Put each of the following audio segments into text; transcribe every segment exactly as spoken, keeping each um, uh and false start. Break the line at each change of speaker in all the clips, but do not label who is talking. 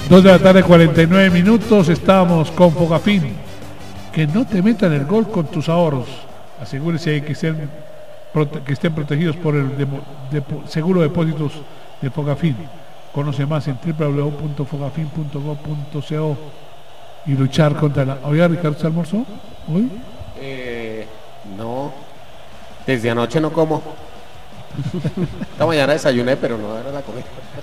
dos de la tarde, cuarenta y nueve minutos. Estábamos con Fogafín. Que no te metan el gol con tus ahorros. Asegúrese que estén, prote- que estén protegidos por el de- de- seguro de depósitos de Fogafín. Conoce más en doble u doble u doble u punto fogafín punto gob punto co y luchar contra la... Oiga, Ricardo, ¿se almorzó hoy?
Eh, no, desde anoche no como. Esta mañana desayuné, pero no era la comida.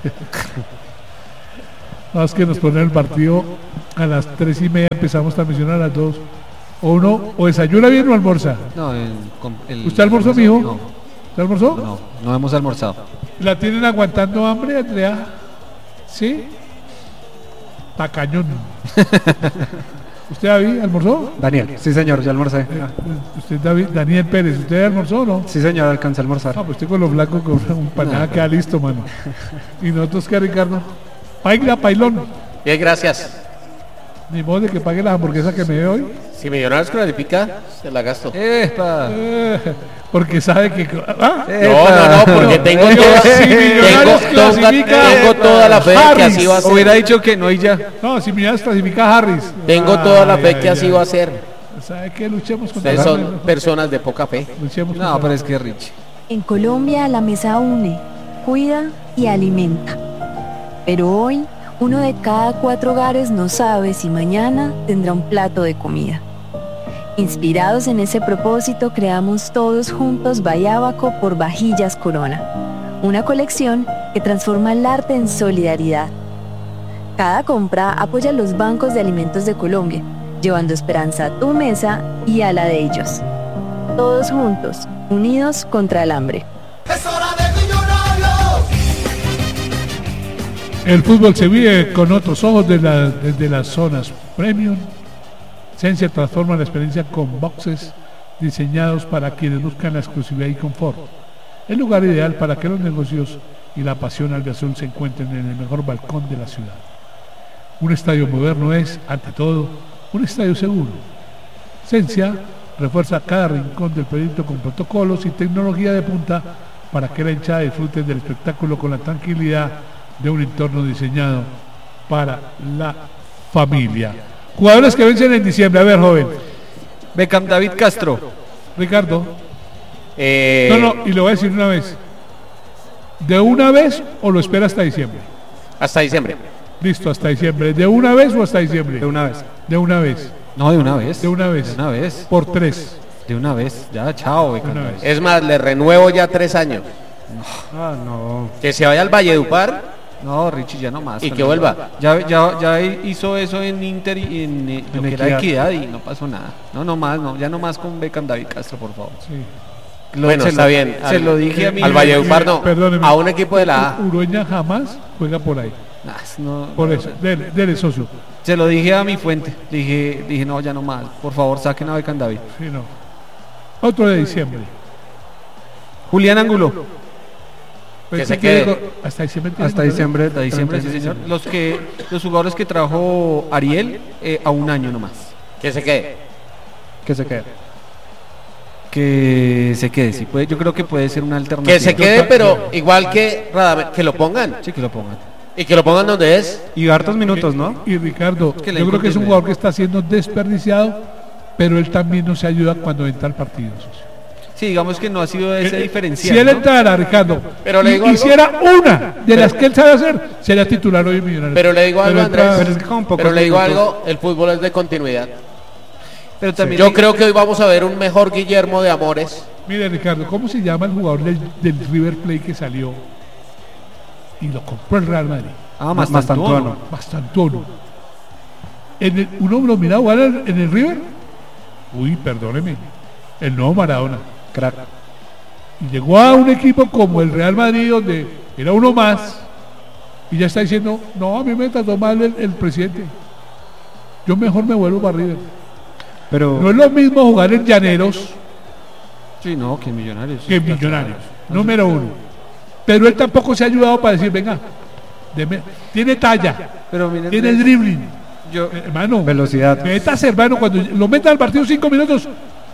No, es que nos ponen el partido a las tres y media, empezamos transmisión a las dos. O uno, o desayuna bien o almuerza.
No, el, con- el-
¿Usted almorzó,
el-
mijo?
No,
¿Usted almorzó?
no, no hemos almorzado.
¿La tienen aguantando hambre, Andrea? ¿Sí? Tacañón. ¿Usted, David, almorzó?
Daniel, sí señor, ya almorcé.
Eh, usted, David, Daniel Pérez, ¿usted almorzó o no?
Sí señor, alcancé a almorzar.
Ah, pues usted con los blancos con un panada queda listo, mano. ¿Y nosotros qué, Ricardo? Paila, pailón.
Bien, gracias.
Ni modo de que pague la hamburguesa que me dé hoy.
Si Millonarios clasifica, se la gasto.
¡Epa!
Eh, porque sabe que... ¿Ah?
No, no, no, porque tengo
Eh,
toda,
si
tengo,
Millonarios
tengo,
clasifica,
tengo toda la fe de que
Harris.
así va a ser.
Hubiera dicho que no y ya.
No, si Millonarios clasifica a Harris.
Tengo toda la
Ay,
fe
ay,
que así
ay.
va a ser.
¿Sabe qué? Luchemos contra
Ustedes
Harris.
son personas de poca fe.
Luchemos
No,
contra
pero es que Rich.
En Colombia la mesa une, cuida y alimenta. Pero hoy, uno de cada cuatro hogares no sabe si mañana tendrá un plato de comida. Inspirados en ese propósito, creamos todos juntos Bayábaco por Vajillas Corona, una colección que transforma el arte en solidaridad. Cada compra apoya a los bancos de alimentos de Colombia, llevando esperanza a tu mesa y a la de ellos. Todos juntos, unidos contra el hambre.
¡Es hora de Millonarios!
El fútbol se vive con otros ojos de la- desde las zonas premium. Sensia transforma la experiencia con boxes diseñados para quienes buscan la exclusividad y confort. El lugar ideal para que los negocios y la pasión albiazul se encuentren en el mejor balcón de la ciudad. Un estadio moderno es, ante todo, un estadio seguro. Sensia refuerza cada rincón del proyecto con protocolos y tecnología de punta para que la hinchada disfrute del espectáculo con la tranquilidad de un entorno diseñado para la familia. Jugadores que vencen en diciembre. A ver, joven.
Beckham David Castro.
Ricardo.
Eh,
No, no, y lo voy a decir una vez. ¿De una vez o lo espera hasta diciembre?
Hasta diciembre.
Listo, hasta diciembre. ¿De una vez o hasta diciembre?
De una vez.
De una vez.
No, de una vez.
De una vez.
De una vez.
Por tres.
De una vez. Ya, chao, Beckham
Una
David.
vez.
Es más, le renuevo ya tres años.
Ah, no.
Que se vaya al Valledupar
No, Richie, ya no más.
y que
también.
vuelva.
Ya, ya, ya hizo eso en Inter y en, eh, lo
En
que era
Equidad.
Equidad y no pasó nada. No, no más, no, ya no más con Beckham David Castro, por favor.
Sí.
Lo-
Bueno,
se
está
lo-
bien.
Se
Al-
lo dije a mí.
Al Valledupar no.
Perdóneme.
A un equipo de la A.
Urueña jamás juega por ahí.
Nah, no,
Por
no,
eso. Dele, dele, socio.
Se lo dije a mi fuente. Dije, dije, no, ya no más. Por favor, saquen a Beckham David.
Sí, no. Otro de diciembre.
Julián Angulo.
Pensé
se
que
quede.
digo, hasta diciembre.
Hasta
tiene,
diciembre.
Hasta diciembre, sí, señor. Los que, los jugadores que trajo Ariel eh, a un año nomás.
Que se quede.
Que se quede.
Que se quede, sí. Puede, yo creo que puede ser una alternativa.
Que se quede, pero igual que Radamel, que lo pongan.
Sí, que lo pongan.
Y que lo pongan donde es.
Y hartos minutos, ¿no?
Y Ricardo,
que le
yo creo que es un
encuentren.
jugador que está siendo desperdiciado, pero él también no se ayuda cuando entra al partido, socio.
Sí, digamos que no ha sido ese
Eh,
diferencial.
Si él
¿no?
entrara, Ricardo,
Pero le
y
digo algo.
hiciera una de las que él sabe hacer, sería titular hoy en Millonarios.
Pero le digo algo,
Pero entra-
Andrés.
Pero es que con pocos
Pero le digo
minutos-
algo, el fútbol es de continuidad.
Pero también
Yo
hay-
creo que hoy vamos a ver un mejor Guillermo de Amores.
Mire, Ricardo, ¿cómo se llama el jugador del, del River Plate que salió y lo compró el Real Madrid?
Ah, más
Mastantuono.
Mastantuono. En el, ¿Uno lo mira jugar en en el River? Uy, perdóneme. El nuevo Maradona.
Crack.
Y llegó a un equipo como el Real Madrid, donde era uno más, y ya está diciendo, no, a mí me trató mal el, el presidente. Yo mejor me vuelvo para River.
Pero
No es lo mismo jugar en Llaneros
Sí, no, que Millonarios.
que en Millonarios. Número uno. Pero él tampoco se ha ayudado para decir, venga, deme- tiene talla,
Pero miren,
tiene
Andrés,
dribbling.
yo,
Eh, Hermano,
velocidad.
métase, hermano, cuando lo meta al partido cinco minutos,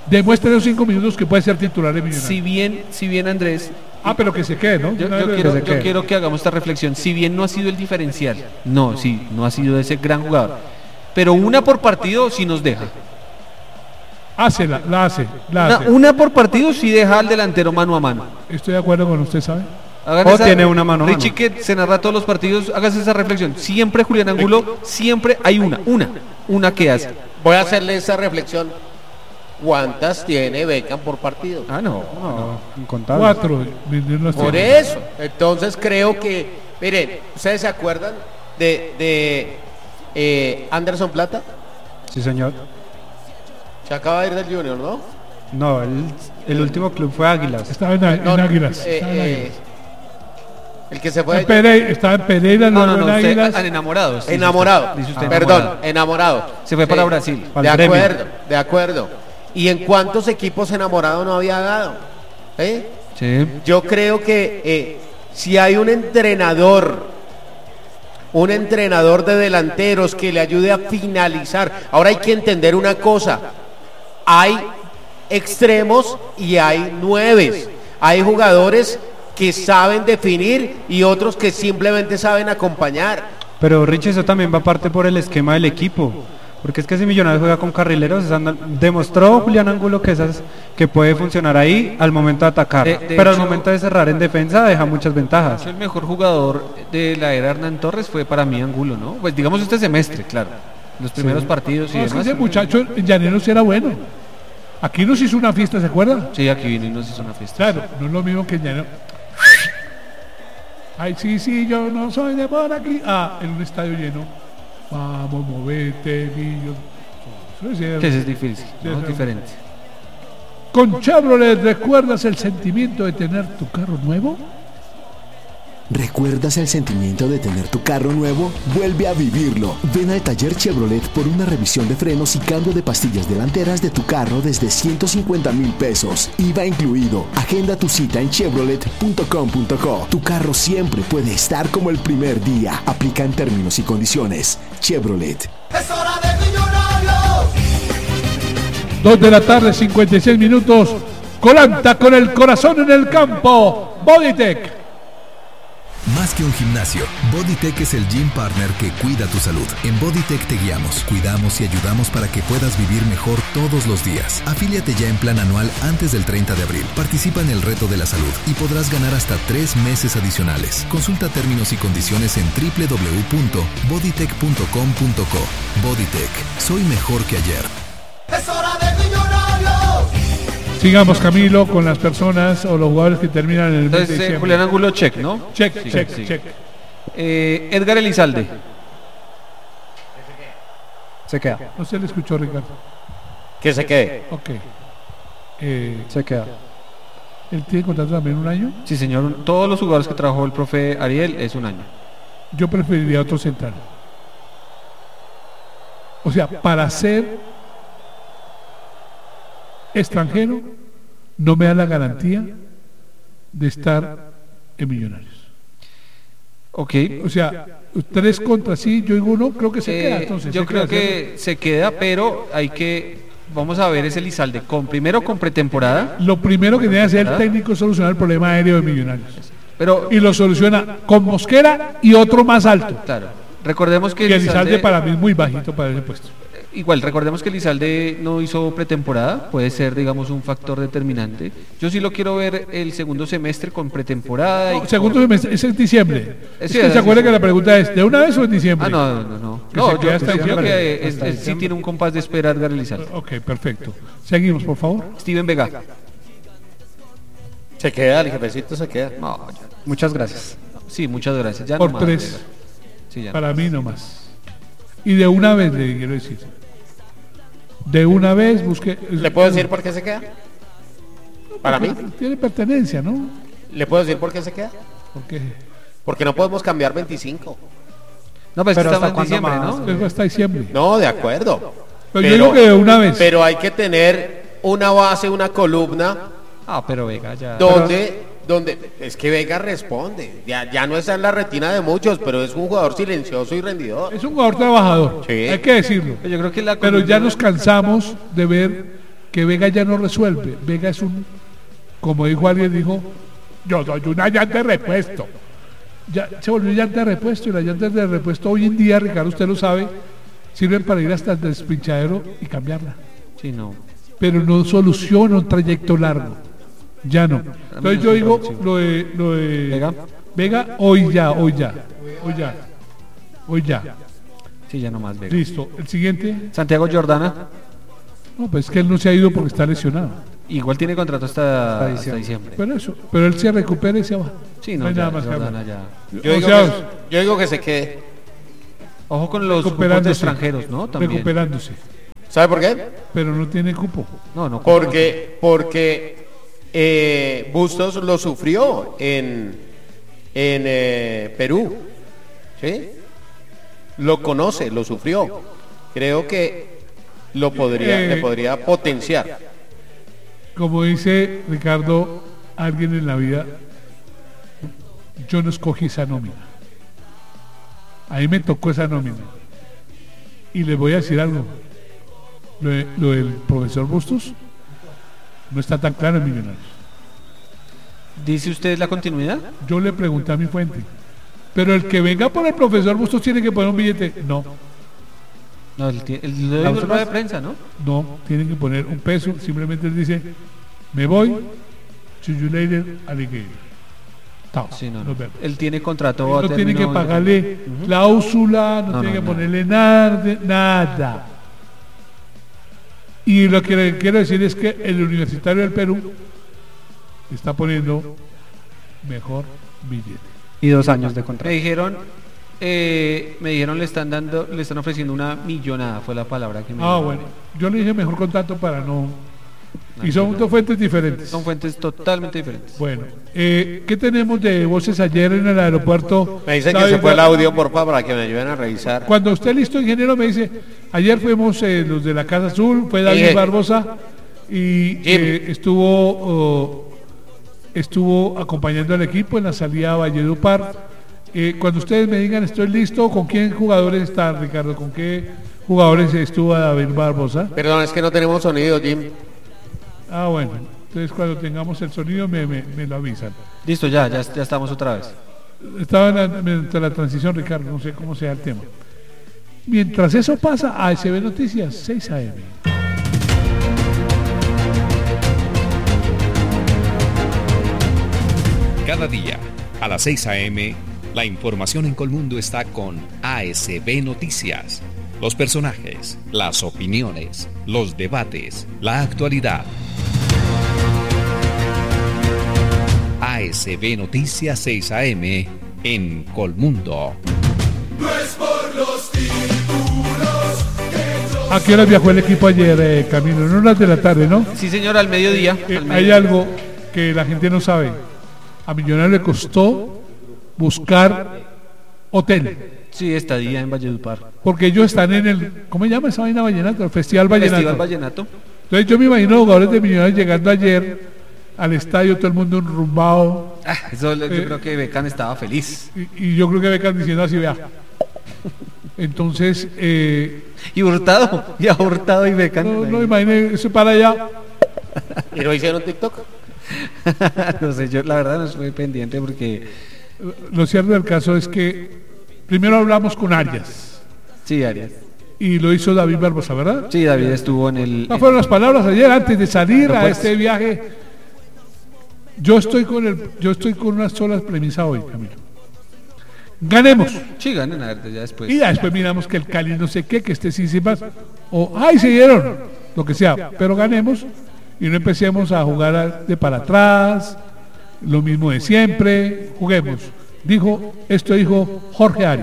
demuestre en los cinco minutos que puede ser titular de Millonarios.
Si bien, si bien Andrés,
Ah, pero que se quede, ¿no?
yo,
Una
yo
vez
quiero,
que se
yo
quede.
quiero que hagamos esta reflexión. Si bien no ha sido el diferencial, no, sí, no ha sido ese gran jugador, pero una por partido sí nos deja.
Hácela, la hace, la
Una,
hace.
una por partido sí deja al delantero mano a mano.
Estoy de acuerdo con usted, ¿sabe?
Hagan
O tiene una mano a mano.
Richie, que se narra todos los partidos, hágase esa reflexión. Siempre Julián Angulo, siempre hay una, una, una que hace.
Voy a hacerle esa reflexión. ¿Cuántas tiene Beckham por partido?
Ah, no.
No, incontable.
Cuatro. ninguno
Por
tiene.
eso. Entonces creo que, miren, ¿ustedes se acuerdan de, de eh, Anderson Plata?
Sí, señor.
Se acaba de ir del Junior, ¿no?
No, el, el último club fue Águilas.
Estaba en, en
No, no,
Águilas.
eh,
estaba en
eh,
Águilas.
el que se fue
En Pereira, estaba en Pereira,
No,
luego
no, no,
en
usted,
Águilas.
ah, enamorados. dice
enamorado.
usted, dice usted
Perdón,
enamorado.
enamorado.
Se fue para Brasil.
Al
De
gremio.
acuerdo, de acuerdo. ¿Y en cuántos equipos enamorados no había dado? ¿Eh?
Sí.
Yo creo que eh, si hay un entrenador, un entrenador de delanteros que le ayude a finalizar. Ahora hay que entender una cosa. Hay extremos y hay nueves. Hay jugadores que saben definir y otros que simplemente saben acompañar.
Pero Richie, eso también va parte por el esquema del equipo. Porque es que si Millonarios juega con carrileros, esa no- demostró Julián Angulo que esas que puede funcionar ahí al momento de atacar.
De- de
pero
hecho-
al momento de cerrar en defensa deja muchas ventajas.
El mejor jugador de la era Hernán Torres fue para mí Angulo, ¿no? Pues digamos este semestre, claro. Los primeros partidos y
No, es que
demás.
ese muchacho en Llaneros era bueno. Aquí nos hizo una fiesta, ¿se acuerda?
Sí, aquí vino y nos hizo una fiesta.
Claro, no es lo mismo que en Llaneros. Ay, sí, sí, yo no soy de por aquí. Ah, en un estadio lleno. Vamos, movete, niños. Eso es cierto.
Que ese es difícil,
Sí,
¿no?
sí.
Diferente.
Con Chevrolet, ¿recuerdas el sentimiento de tener tu carro nuevo?
¿Recuerdas el sentimiento de tener tu carro nuevo? Vuelve a vivirlo. Ven al taller Chevrolet por una revisión de frenos y cambio de pastillas delanteras de tu carro desde ciento cincuenta mil pesos. I V A incluido. Agenda tu cita en chevrolet punto com punto co. Tu carro siempre puede estar como el primer día. Aplica en términos y condiciones. Chevrolet.
Es hora de Millonarios.
Dos de la tarde, cincuenta y seis minutos. Colanta con el corazón en el campo. Bodytech.
Más que un gimnasio, Bodytech es el gym partner que cuida tu salud. En Bodytech te guiamos, cuidamos y ayudamos para que puedas vivir mejor todos los días. Afíliate ya en plan anual antes del treinta de abril. Participa en el reto de la salud y podrás ganar hasta tres meses adicionales. Consulta términos y condiciones en doble u doble u doble u punto bodytech punto com punto co. Bodytech, soy mejor que ayer.
Es hora de Millonarios.
Sigamos, Camilo, con las personas o los jugadores que terminan en el mes de
Entonces, eh,
diciembre.
Julián Angulo, check, ¿no?
Check,
Sí,
check,
sí.
check.
Eh, Edgar Elizalde.
Se queda,
No se le escuchó, Ricardo.
Que se quede.
Ok. Eh,
se queda.
¿Él tiene contrato también un año?
Sí, señor. Todos los jugadores que trabajó el profe Ariel es un año.
Yo preferiría otro central. O sea, para ser extranjero, no me da la garantía de estar en Millonarios.
Ok.
O sea, tres contra sí, yo digo uno, creo que se
Eh,
queda. Entonces,
yo
se
creo
queda,
que se queda, pero hay que, vamos a ver ese Elizalde, con, primero con pretemporada,
Lo primero que tiene que hacer el técnico es solucionar el problema aéreo de Millonarios.
pero
Y lo soluciona con Mosquera y otro más alto.
claro, recordemos que
Que Elizalde
Elizalde-
para mí es muy bajito para ese puesto.
igual, recordemos que Elizalde no hizo pretemporada, puede ser, digamos, un factor determinante. Yo sí lo quiero ver el segundo semestre con pretemporada. y
No, segundo semestre, es en diciembre. Es
Sí,
que
es
se acuerda
diciembre.
que la pregunta es, ¿de una vez o en diciembre?
Ah, no, no, no.
Que
No,
se
yo,
queda
yo
hasta
creo
diciembre.
que es-
Hasta
es- sí
diciembre.
tiene un compás de espera Edgar Elizalde.
Ok, perfecto. Seguimos, por favor.
Steven Vega.
Se queda, el jefecito se queda.
No, ya.
Muchas gracias.
Sí, muchas gracias. Ya
Por
no más,
tres.
Vega. Sí, ya no.
Para mí nomás. Y de una vez le quiero decir. De una vez busque.
¿Le puedo decir por qué se queda? Para mí.
Tiene pertenencia, ¿no?
¿Le puedo decir por qué se queda?
Porque
Porque no podemos cambiar veinticinco.
No, pues
Pero
estamos
¿hasta
en
cuándo
diciembre,
más?
¿no?
es hasta diciembre.
No, de acuerdo.
Pero yo digo que de una vez.
Pero hay que tener una base, una columna
Ah, pero Vega ya.
donde, donde es que Vega responde. Ya, ya no está en la retina de muchos, pero es un jugador silencioso y rendidor.
Es un jugador trabajador.
Sí.
Hay que decirlo.
Yo creo que la
Pero ya
columna-
nos cansamos de ver que Vega ya no resuelve. Vega es un, como dijo alguien, dijo, yo soy una llanta de repuesto. Ya se volvió llanta de repuesto, y las llantas de repuesto hoy en día, Ricardo, usted lo sabe, sirven para ir hasta el despinchadero y cambiarla.
Sí, no.
Pero no soluciona un trayecto largo. Ya no. Entonces yo digo, lo de, lo de
Vega.
Vega, hoy ya, hoy ya, hoy ya, hoy ya.
Sí, ya no más Vega.
Listo. El siguiente.
Santiago Jordana.
No, pues es que él no se ha ido porque está lesionado.
Igual tiene contrato hasta, hasta diciembre.
Pero eso, pero él se recupera y se va.
Sí, no,
hay
ya,
nada más que
Jordana
hablar.
ya.
Yo
O
digo,
sea,
que, yo digo que se quede.
Ojo con los cupos de
recuperándose,
extranjeros, ¿no? También.
recuperándose,
¿Sabe por qué?
pero no tiene cupo.
No, no.
Porque, porque eh, Bustos lo sufrió en, en eh, Perú. ¿Sí? Lo conoce, lo sufrió. Creo que lo podría,
Eh,
le podría potenciar.
Como dice Ricardo, alguien en la vida, yo no escogí esa nómina. A mí me tocó esa nómina. Y les voy a decir algo. Lo, de- lo del profesor Bustos no está tan claro en Millonarios.
¿Dice usted la continuidad?
Yo le pregunté a mi fuente. Pero el que venga por el profesor Bustos tiene que poner un billete. No,
No, el, ti- el, el,
¿La
el
otra
rueda de
vez?
prensa, ¿no?
no, tienen que poner un peso. Simplemente él dice, me voy, see you later, alligator. Chao,
Sí, no, no.
nos vemos.
Él tiene contrato a
No tiene que
término
pagarle cláusula, no,
No,
tiene
no,
que
nada.
ponerle nada, de- nada. Y lo que le quiero decir es que el Universitario del Perú está poniendo mejor billete.
Y dos años de
Me
contrato.
dijeron, eh, me dijeron le están dando, le están ofreciendo una millonada, fue la palabra que me
Ah,
dijeron.
bueno, yo le dije mejor contrato para no...
Una
Y son
millonada.
dos fuentes diferentes.
Son fuentes totalmente diferentes.
Bueno, eh, ¿qué tenemos de voces ayer en el aeropuerto?
Me dicen que
David,
se fue el audio, por favor, para que me ayuden a revisar.
Cuando esté listo, ingeniero, me dice, ayer fuimos eh, los de la Casa Azul, fue David
Dije,
Barbosa y eh, estuvo oh, estuvo acompañando al equipo en la salida a Valledupar. Eh, cuando ustedes me digan estoy listo, ¿con quién jugadores está, Ricardo? ¿Con qué jugadores estuvo David Barbosa?
Perdón, es que no tenemos sonido, Jim.
Ah, bueno, entonces cuando tengamos el sonido me, me, me lo avisan.
Listo, ya, ya, ya estamos otra vez.
Estaba en la, mientras la transición, Ricardo, no sé cómo sea el tema. Mientras eso pasa, A S B Noticias, seis a eme.
Cada día, a las seis a eme, la información en Colmundo está con A S B Noticias. Los personajes, las opiniones, los debates, la actualidad. A S B Noticias seis a eme en Colmundo.
No es por los títulos que yo
¿A qué hora viajó el equipo ayer, eh, Camilo? En horas de la tarde, ¿no?
Sí, señor, al mediodía.
Eh,
al
hay
mediodía.
algo que la gente no sabe. A Millonarios le costó buscar hotel,
Sí, estadía en Valledupar.
porque ellos están en el, ¿cómo se llama esa vaina vallenato? El Festival Vallenato.
Festival Vallenato.
Entonces yo me imagino jugadores de Millonarios llegando ayer al estadio, todo el mundo enrumbado,
Ah, eso le- yo
Eh,
creo que Becán estaba feliz.
y, y yo creo que Beckham diciendo así, vea. Entonces, eh,
Y Hurtado, y a Hurtado y Becán.
no, no imagine eso para allá.
¿Y lo hicieron TikTok?
No sé, yo la verdad no estoy pendiente porque
Lo cierto del caso es que primero hablamos con Arias
sí, Arias.
y lo hizo David Barbosa, ¿verdad?
Sí, David estuvo en el.
Estas fueron las palabras ayer antes de salir a
Aeropuerto.
este viaje. Yo estoy con el, yo estoy con una sola premisa hoy, Camilo. Ganemos.
Sí, ganen, a ver, ya después.
Y ya después miramos que el Cali no sé qué, que esté sin más, o ay se dieron, lo que sea, pero ganemos y no empecemos a jugar a- de para atrás, lo mismo de siempre, juguemos. Dijo, esto dijo Jorge Arias.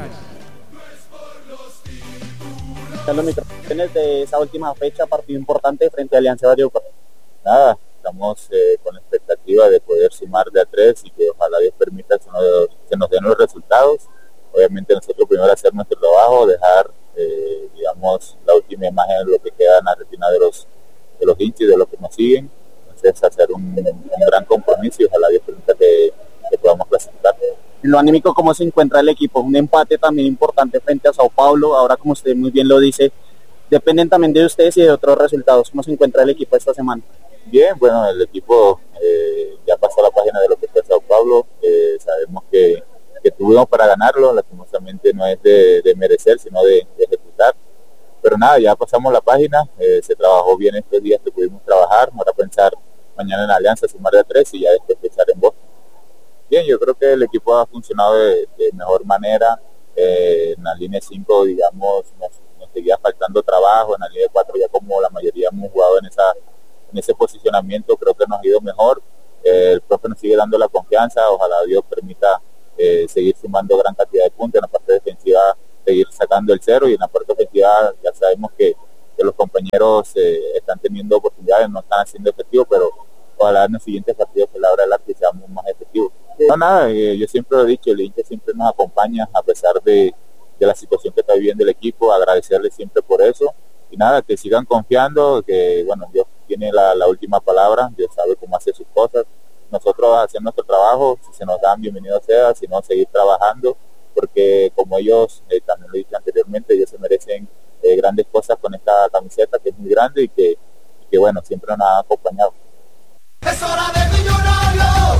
Los micrófonos de esa última fecha, partido importante frente a Alianza Valledupar.
Nada, estamos eh, con la expectativa de poder sumar de a tres y que ojalá Dios permita que nos, que nos den los resultados. Obviamente nosotros primero hacer nuestro trabajo, dejar, eh, digamos, la última imagen de lo que queda en la retina de los, de los hinchas y de los que nos siguen. Entonces hacer un, un gran compromiso y ojalá Dios permita que, que podamos clasificar.
En lo anímico, ¿cómo se encuentra el equipo? Un empate también importante frente a Sao Paulo. Ahora, como usted muy bien lo dice, dependen también de ustedes y de otros resultados. ¿Cómo se encuentra el equipo esta semana?
Bien, bueno, el equipo eh, ya pasó la página de lo que fue Sao Paulo, eh, sabemos que, que tuvimos para ganarlo, lastimosamente no es de, de merecer, sino de, de ejecutar. Pero nada, ya pasamos la página, eh, se trabajó bien estos días que pudimos trabajar, ahora pensar mañana en Alianza, sumar de a tres y ya después pensar en Boston. Bien, yo creo que el equipo ha funcionado de, de mejor manera, eh, en la línea cinco, digamos, nos, nos seguía faltando trabajo, en la línea cuatro ya como la mayoría hemos jugado en, esa, en ese posicionamiento, creo que nos ha ido mejor, eh, el profe nos sigue dando la confianza, ojalá Dios permita eh, seguir sumando gran cantidad de puntos, en la parte defensiva seguir sacando el cero y en la parte ofensiva ya sabemos que, que los compañeros eh, están teniendo oportunidades, no están haciendo efectivo, pero ojalá en los siguientes partidos que la hora del arte seamos más efectivos. No, nada, eh, yo siempre lo he dicho, el hincha siempre nos acompaña a pesar de, de la situación que está viviendo el equipo, agradecerle siempre por eso y nada, que sigan confiando, que bueno, Dios tiene la, la última palabra, Dios sabe cómo hacer sus cosas, nosotros hacer nuestro trabajo, si se nos dan bienvenido sea, si no seguir trabajando, porque como ellos, eh, también lo he dicho anteriormente, ellos se merecen eh, grandes cosas con esta camiseta que es muy grande y que, y que bueno, siempre nos han acompañado.
Es hora de Millonarios.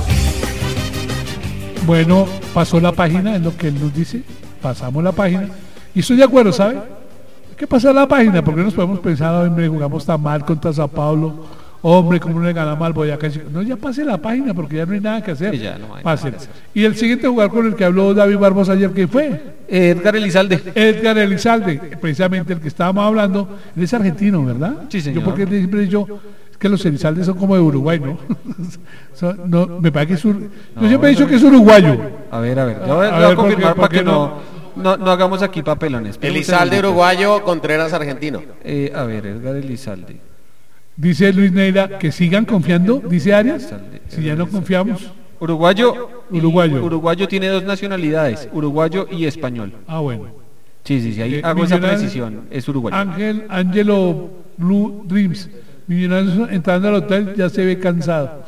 Bueno, pasó la página, es lo que él nos dice, pasamos la página, y estoy de acuerdo, ¿sabe? Hay que pasar la página, porque nos podemos pensar, hombre, jugamos tan mal contra Sao Paulo, hombre, ¿cómo no le ganamos al Boyacá? No, ya pase la página, porque ya no hay nada que hacer.
Sí, ya no hay
Pase.
nada que hacer.
Y el siguiente jugador con el que habló David Barbosa ayer, ¿quién fue?
Edgar Elizalde.
Edgar Elizalde, precisamente el que estábamos hablando, él es argentino, ¿verdad?
Sí, señor.
Yo porque siempre he dicho que los Elizaldes son como de Uruguay, ¿no? Son- no me parece que es un,
No,
yo siempre he dicho
no.
que es uruguayo.
A ver, a ver, yo voy
A
a,
ver, ¿por qué-
confirmar
por
para
qué
que no, no, no hagamos aquí papelones. Pero un
Elizalde
segundito.
uruguayo, Contreras argentino.
Eh, a ver, Edgar Elizalde.
Dice Luis Neira que sigan confiando, dice Arias,
Elizalde,
si ya no
Elizalde.
confiamos.
Uruguayo. y-
Uruguayo.
Uruguayo tiene dos nacionalidades, uruguayo y español.
Ah, bueno.
Sí, sí, sí, ahí
Eh,
hago esa
Millonarios-
precisión, es uruguayo.
Ángel, Angelo Blue Dreams. Millonarios entrando al hotel ya se ve cansado.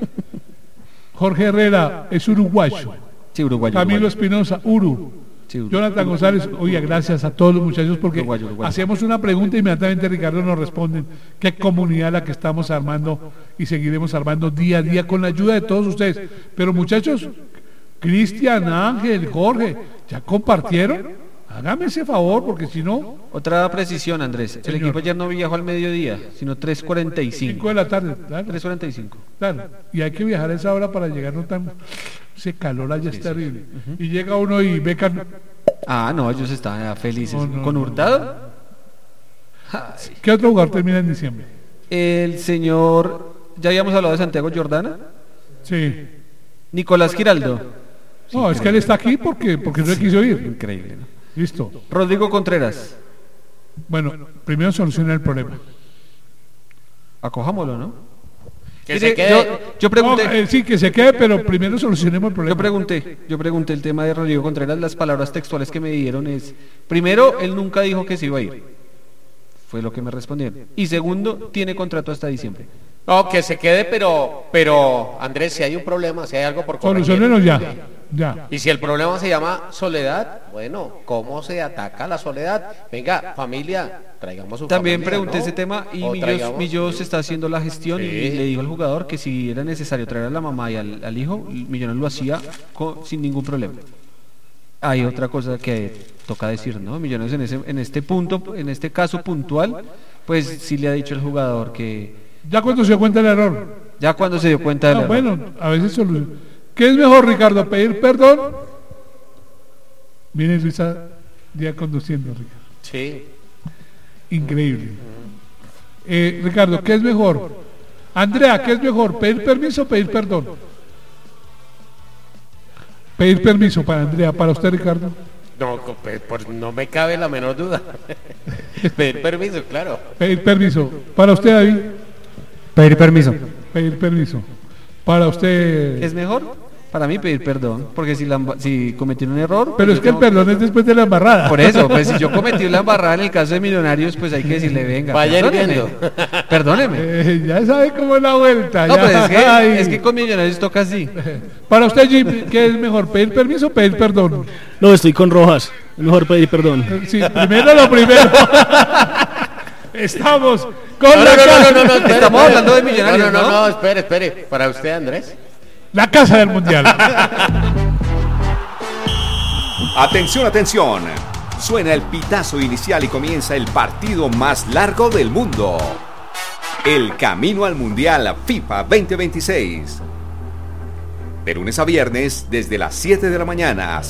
Jorge Herrera es uruguayo.
Sí, uruguayo.
Camilo
uruguayo.
Espinosa, Uru.
Sí, uruguayo.
Jonathan González, oiga, gracias a todos los muchachos porque
Uruguayo, uruguayo.
hacemos una pregunta y inmediatamente Ricardo nos responde qué comunidad la que estamos armando y seguiremos armando día a día con la ayuda de todos ustedes. Pero muchachos, Cristian, Ángel, Jorge, ¿ya compartieron? Hágame ese favor porque si no,
Otra precisión, Andrés. El
Señor.
equipo ayer no viajó al mediodía, sino tres cuarenta y
cinco
cinco.
de la tarde, claro,
tres cuarenta y cinco.
claro. Y hay que viajar a esa hora para llegar no tan... Ese calor allá es terrible. Y llega uno y ve can-
Ah, no, ellos estaban felices.
No, no,
¿Con
no,
Hurtado? Ay.
¿Qué otro jugador termina en diciembre?
El señor, ya habíamos hablado de Santiago Jordana.
Sí.
Nicolás Giraldo.
No, es que él está aquí porque, porque no le quiso ir.
Increíble, ¿no?
Listo.
Rodrigo Contreras.
Bueno, primero soluciona el problema.
Acojámoslo, ¿no?
Que
Mire,
se quede.
Yo, yo pregunté.
No, eh, sí, que se quede, pero primero solucionemos el problema.
Yo pregunté, yo pregunté el tema de Rodrigo Contreras, las palabras textuales que me dieron es, primero, él nunca dijo que se iba a ir, fue lo que me respondieron, y segundo, tiene contrato hasta diciembre.
No, que se quede, pero, pero Andrés, si hay un problema, si hay algo por corregir.
Solucionenos ya. Ya.
Y si el problema se llama soledad, bueno, ¿cómo se ataca la soledad? Venga, familia, traigamos su
También
familia,
pregunté
¿no?
ese tema y
O
Millos,
traigamos-
Millos está haciendo la gestión
Sí.
y le dijo al jugador que si era necesario traer a la mamá y al, al hijo, Millonarios lo hacía con- sin ningún problema. Hay otra cosa que toca decir, ¿no? Millonarios en, ese, en este punto, en este caso puntual, pues sí le ha dicho el jugador que
Ya cuando se dio cuenta del error.
ya cuando se dio cuenta de
Ah,
la
bueno, a veces soluciona. ¿Qué es mejor, Ricardo? ¿Pedir perdón? Viene Luisa ya conduciendo, Ricardo.
Sí.
Increíble. Eh, Ricardo, ¿qué es mejor? Andrea, ¿qué es mejor? ¿Pedir permiso o pedir perdón? Pedir permiso para Andrea, para usted, Ricardo.
No, co- pe- por- no me cabe la menor duda. Pedir permiso, claro.
Pedir permiso. Para usted, David.
Pedir permiso.
Pedir permiso. Para usted.
¿Es mejor? Para mí pedir perdón, porque si, la, emba- si cometí un error...
Pero
pues
es
yo
que el
tengo-
perdón es después de la embarrada.
Por eso, pues si yo cometí una embarrada en el caso de Millonarios, pues hay que decirle, venga,
Vaya
perdóneme,
hirviendo.
perdóneme.
Eh, ya sabe cómo es la vuelta.
No,
ya.
pero es que,
Ay.
es que con Millonarios toca así.
Para usted, Jim, ¿qué es mejor? ¿Pedir permiso o pedir perdón?
No, estoy con Rojas. Es mejor pedir perdón.
Eh, Sí, primero lo primero. Estamos con
No,
la
no, no,
casa.
no, no, no, espere,
Estamos
espere.
hablando de Millonarios,
No, no, no,
¿no?
no, espere, espere. Para usted, Andrés.
La casa del mundial.
Atención, atención. Suena el pitazo inicial y comienza el partido más largo del mundo. El camino al Mundial FIFA veinte veintiséis. De lunes a viernes, desde las siete de la mañana